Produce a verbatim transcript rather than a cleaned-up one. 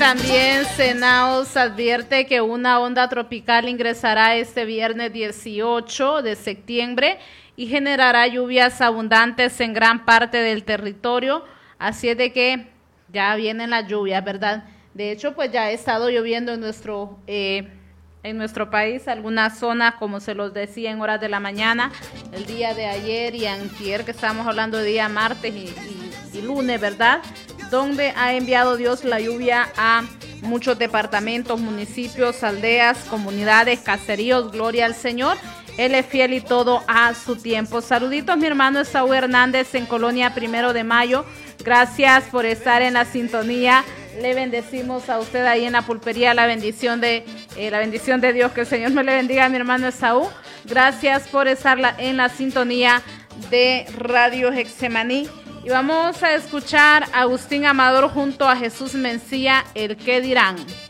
también Senaos advierte que una onda tropical ingresará este viernes dieciocho de septiembre y generará lluvias abundantes en gran parte del territorio, así es de que ya vienen las lluvias, ¿verdad? De hecho, pues ya ha estado lloviendo en nuestro eh, en nuestro país, algunas zonas, como se los decía, en horas de la mañana, el día de ayer y antier, que estamos hablando de día martes y, y, y lunes, ¿verdad?, donde ha enviado Dios la lluvia a muchos departamentos, municipios, aldeas, comunidades, caseríos. Gloria al Señor. Él es fiel y todo a su tiempo. Saluditos, mi hermano Esaú Hernández en Colonia Primero de Mayo. Gracias por estar en la sintonía. Le bendecimos a usted ahí en la pulpería. La bendición de eh, la bendición de Dios. Que el Señor me le bendiga a mi hermano Esaú. Gracias por estar la, en la sintonía de Radio Getsemaní. Y vamos a escuchar a Agustín Amador junto a Jesús Mencía, el que dirán.